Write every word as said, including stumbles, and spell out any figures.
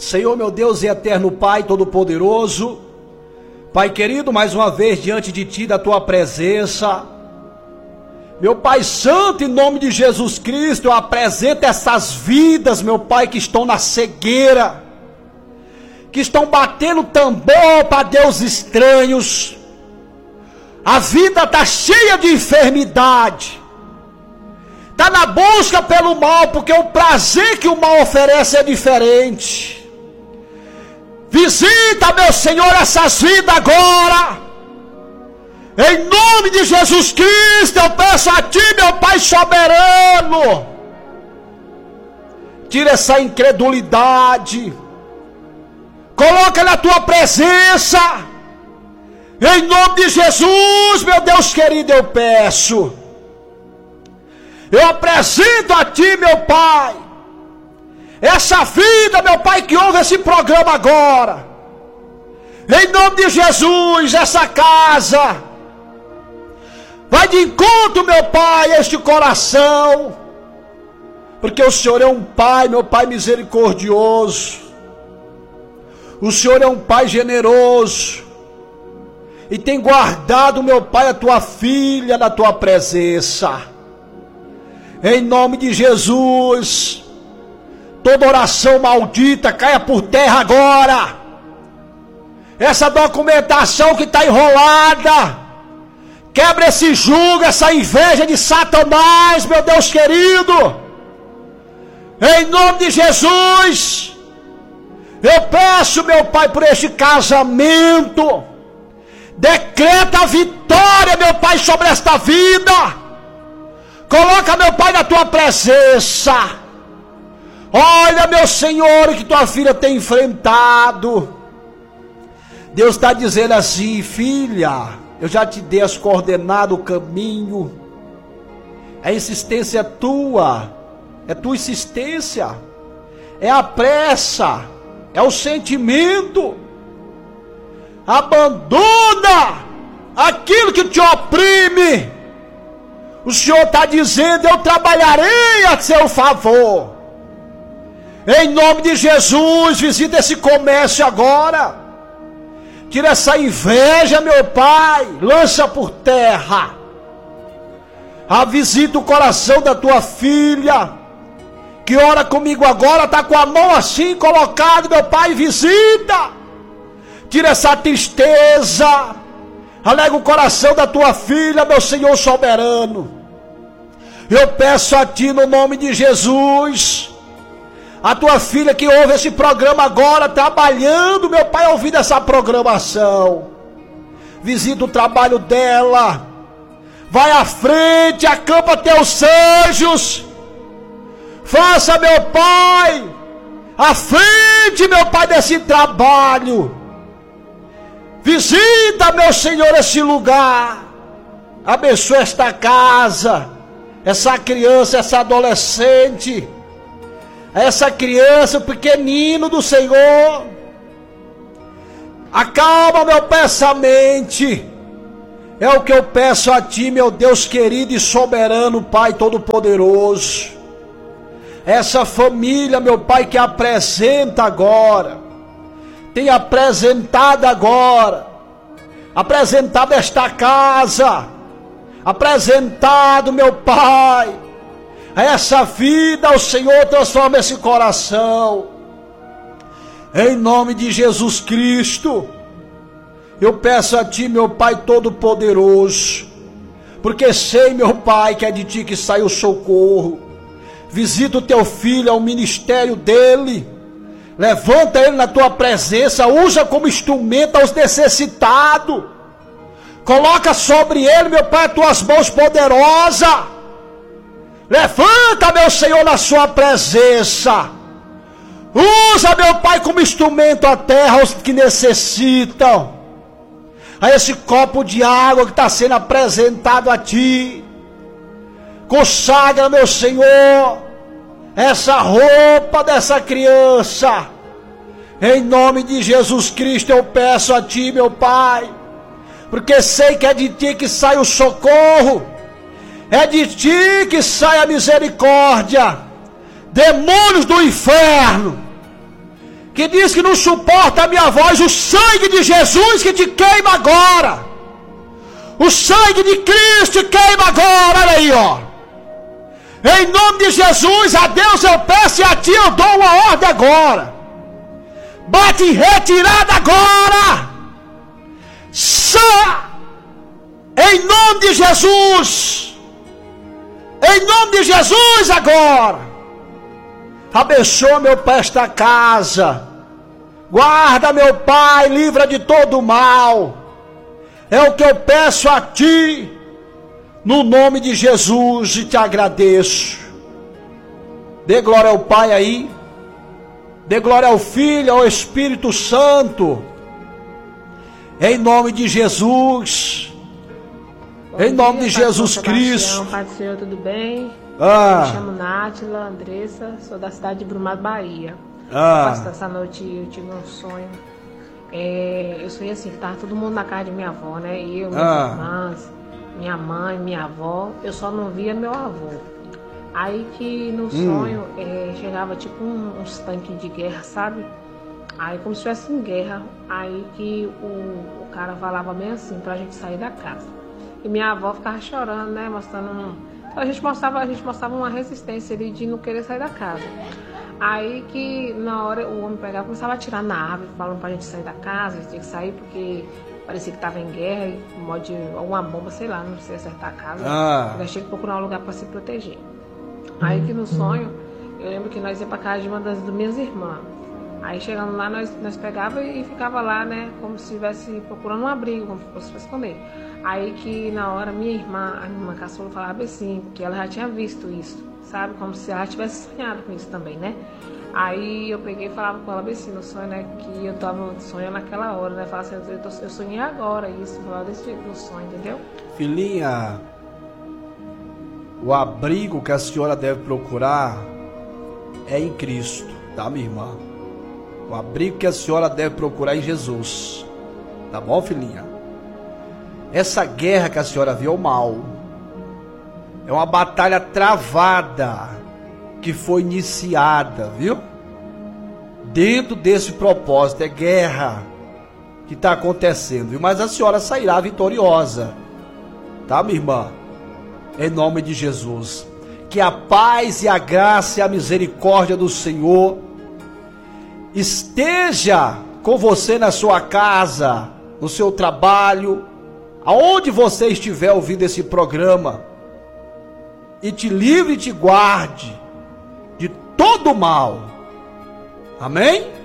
Senhor, meu Deus e eterno Pai Todo-Poderoso, Pai querido, mais uma vez diante de Ti, da Tua presença, meu Pai Santo, em nome de Jesus Cristo, eu apresento essas vidas, meu Pai, que estão na cegueira, que estão batendo tambor para Deus estranhos. A vida está cheia de enfermidade, está na busca pelo mal, porque o prazer que o mal oferece é diferente. Visita, meu Senhor, essas vidas agora, em nome de Jesus Cristo. Eu peço a Ti, meu Pai soberano, tira essa incredulidade, coloca na Tua presença, em nome de Jesus, meu Deus querido. Eu peço, eu apresento a Ti, meu Pai, essa vida, meu Pai, que ouve esse programa agora, em nome de Jesus. Essa casa vai de encontro, meu Pai, a este coração, porque o Senhor é um Pai, meu Pai misericordioso, o Senhor é um Pai generoso, e tem guardado, meu Pai, a Tua filha na Tua presença. Em nome de Jesus, toda oração maldita caia por terra agora. Essa documentação que está enrolada, quebra esse jugo, essa inveja de Satanás, meu Deus querido. Em nome de Jesus, eu peço, meu Pai, por este casamento. Decreta a vitória, meu Pai, sobre esta vida. Coloca, meu Pai, na Tua presença. Olha, meu Senhor, o que Tua filha tem enfrentado. Deus está dizendo assim: filha, eu já te dei as coordenadas, o caminho. A insistência é tua, é tua insistência, é a pressa, é o sentimento. Abandona aquilo que te oprime. O Senhor está dizendo: eu trabalharei a seu favor. Em nome de Jesus, visita esse comércio agora. Tira essa inveja, meu Pai, lança por terra. A visita o coração da tua filha, que ora comigo agora, está com a mão assim colocada, meu Pai, visita. Tira essa tristeza, alegra o coração da tua filha, meu Senhor soberano. Eu peço a Ti, no nome de Jesus, a tua filha que ouve esse programa agora, trabalhando, meu Pai, ouvindo essa programação, visita o trabalho dela, vai à frente, acampa teus anjos, faça, meu Pai, à frente, meu Pai, desse trabalho. Visita, meu Senhor, esse lugar, abençoa esta casa, essa criança, essa adolescente, essa criança, o pequenino do Senhor. Acalma, meu Pai, essa mente. É o que eu peço a Ti, meu Deus querido e soberano, Pai Todo-Poderoso. Essa família, meu Pai, que apresenta agora, tem apresentado agora, apresentado esta casa, apresentado, meu Pai, essa vida, o Senhor transforma esse coração. Em nome de Jesus Cristo, eu peço a Ti, meu Pai Todo-Poderoso, porque sei, meu Pai, que é de Ti que sai o socorro. Visita o Teu filho, ao ministério dele, levanta ele na Tua presença, usa como instrumento aos necessitados, coloca sobre ele, meu Pai, as Tuas mãos poderosas. Levanta, meu Senhor, na Sua presença, usa, meu Pai, como instrumento a terra aos que necessitam. A esse copo de água que está sendo apresentado a Ti, consagra, meu Senhor, essa roupa dessa criança. Em nome de Jesus Cristo eu peço a Ti, meu Pai, porque sei que é de Ti que sai o socorro, é de Ti que sai a misericórdia. Demônios do inferno, que diz que não suporta a minha voz, o sangue de Jesus que te queima agora. O sangue de Cristo queima agora, olha aí, ó. Em nome de Jesus, a Deus eu peço e a ti eu dou uma ordem agora. Bate em retirada agora. Sa em nome de Jesus. Em nome de Jesus agora. Abençoa, meu Pai, esta casa. Guarda, meu Pai, livra de todo mal. É o que eu peço a ti, no nome de Jesus, e te agradeço. Dê glória ao Pai aí. Dê glória ao Filho, ao Espírito Santo. Em nome de Jesus. Bom em nome dia, de Jesus Pastor Cristo. Sebastião, Pai do Senhor, tudo bem? Ah. Me chamo Nátila Andressa, sou da cidade de Brumado, Bahia. Ah. Pastor, essa noite eu tive um sonho. É, eu sonhei assim, que estava todo mundo na casa de minha avó, né? Eu, minhas Ah. irmãs, minha mãe, minha avó. Eu só não via meu avô. Aí que no sonho hum. é, chegava tipo um, uns tanques de guerra, sabe? Aí como se estivesse em guerra. Aí que o, o cara falava bem assim, pra gente sair da casa. E minha avó ficava chorando, né? Mostrando um... Então a gente mostrava, a gente mostrava uma resistência ali de não querer sair da casa. Aí que na hora o homem pegava, começava a atirar na árvore, falando pra gente sair da casa, a gente tinha que sair porque parecia que estava em guerra, e modo de alguma bomba, sei lá, não sei acertar a casa. Ah. Nós tínhamos que procurar um lugar para se proteger. Aí que no sonho, eu lembro que nós ia para casa de uma das, das minhas irmãs. Aí chegando lá, nós, nós pegava e ficava lá, né, como se estivesse procurando um abrigo, como se fosse para esconder. Aí que na hora minha irmã, a minha irmã caçula, falava assim, que ela já tinha visto isso, sabe? Como se ela tivesse sonhado com isso também, né? Aí eu peguei e falava com ela assim, no sonho, né? Que eu tava sonhando naquela hora, né? Falava assim, eu, tô, eu sonhei agora isso, falava desse jeito no sonho, entendeu? Filhinha, o abrigo que a senhora deve procurar é em Cristo, tá, minha irmã? O abrigo que a senhora deve procurar é em Jesus, tá bom, filhinha? Essa guerra que a senhora viu é o mal. É uma batalha travada que foi iniciada, viu? Dentro desse propósito, é guerra que está acontecendo, viu? Mas a senhora sairá vitoriosa, tá, minha irmã? Em nome de Jesus. Que a paz e a graça e a misericórdia do Senhor esteja com você na sua casa, no seu trabalho, aonde você estiver ouvindo esse programa, e te livre e te guarde de todo mal. Amém?